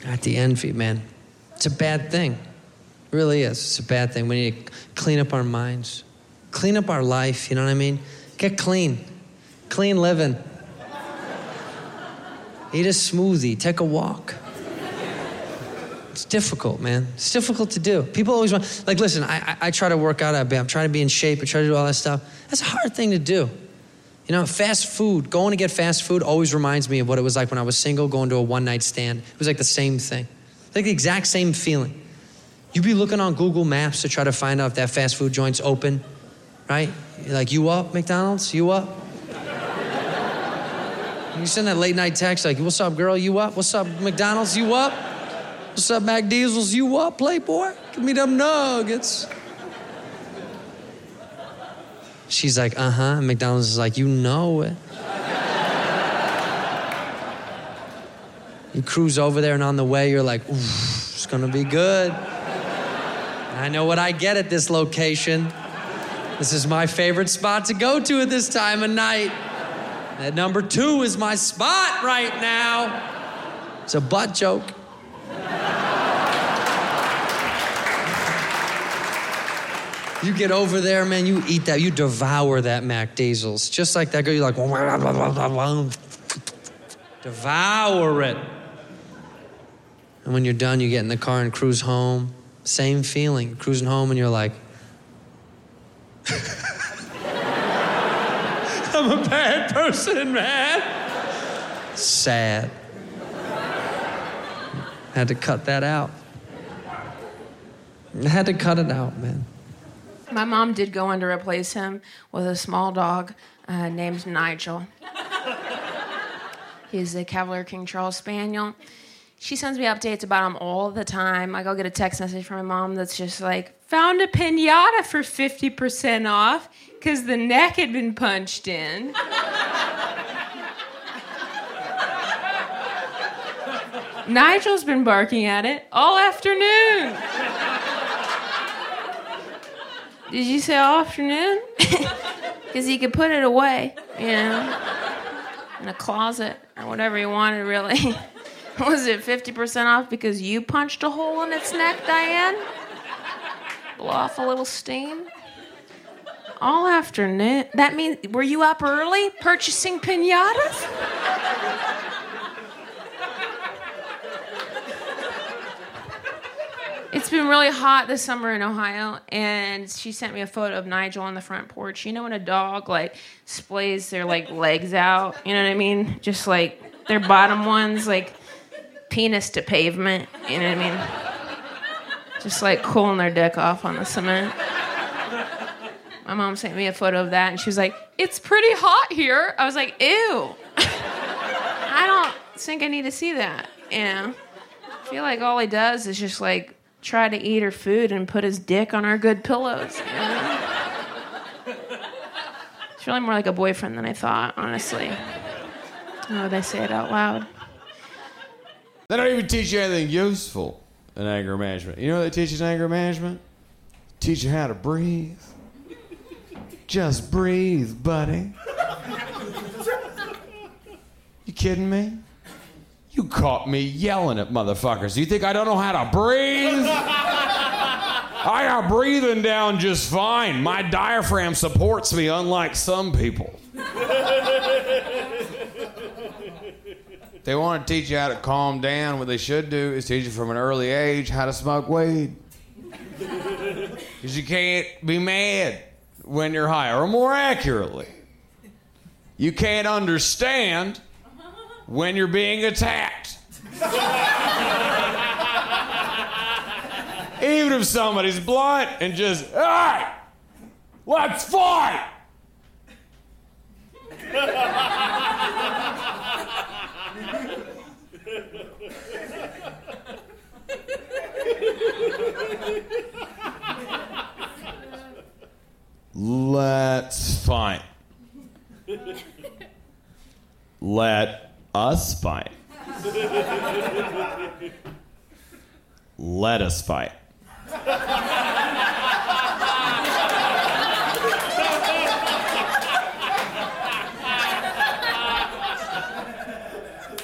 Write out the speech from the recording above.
At the envy, man. It's a bad thing. It really is. It's a bad thing. We need to clean up our minds. Clean up our life, you know what I mean? Get clean. Clean living. Eat a smoothie. Take a walk. It's difficult, man. It's difficult to do. People always want, like, listen, I try to work out. I'm trying to be in shape. I try to do all that stuff. That's a hard thing to do. You know, fast food, going to get fast food always reminds me of what it was like when I was single, going to a one-night stand. It was like the same thing. Like the exact same feeling. You'd be looking on Google Maps to try to find out if that fast food joint's open, right? You're like, you up, McDonald's? You up? You send that late night text like, what's up, girl? You up? What's up, McDonald's? You up? What's up, Mac Diesels? You up, Playboy? Give me them nuggets. She's like, uh-huh. And McDonald's is like, you know it. You cruise over there, and on the way, you're like, ooh, it's gonna be good. And I know what I get at this location. This is my favorite spot to go to at this time of night. That number 2 is my spot right now. It's a butt joke. You get over there, man, you eat that, you devour that Mac Diesels. Just like that girl, you're like, blah, blah, blah, blah, blah. Devour it. And when you're done, you get in the car and cruise home. Same feeling, cruising home and you're like, I'm a bad person, man. Sad. Had to cut that out. I had to cut it out, man. My mom did go in to replace him with a small dog named Nigel. He's a Cavalier King Charles Spaniel. She sends me updates about him all the time. Like, I'll get a text message from my mom that's just like, found a piñata for 50% off because the neck had been punched in. Nigel's been barking at it all afternoon. Did you say all afternoon? Because he could put it away, you know, in a closet or whatever he wanted, really. Was it 50% off because you punched a hole in its neck, Diane? Blow off a little steam? All afternoon. That means, were you up early purchasing piñatas? It's been really hot this summer in Ohio, and she sent me a photo of Nigel on the front porch. You know when a dog, like, splays their, like, legs out? You know what I mean? Just, like, their bottom ones, like, penis to pavement. You know what I mean? Just, like, cooling their dick off on the cement. My mom sent me a photo of that, and she was like, it's pretty hot here. I was like, ew. I don't think I need to see that, you know? I feel like all he does is just, like, try to eat her food and put his dick on our good pillows. You know? It's really more like a boyfriend than I thought, honestly. Oh, they say it out loud. They don't even teach you anything useful in anger management. You know what they teach you in anger management? Teach you how to breathe. Just breathe, buddy. You kidding me? You caught me yelling at motherfuckers. You think I don't know how to breathe? I got breathing down just fine. My diaphragm supports me, unlike some people. They want to teach you how to calm down. What they should do is teach you from an early age how to smoke weed. Because you can't be mad when you're high. Or more accurately, you can't understand when you're being attacked. Even if somebody's blunt and just, hey, let's fight. Let's fight. Let us fight. Let us fight.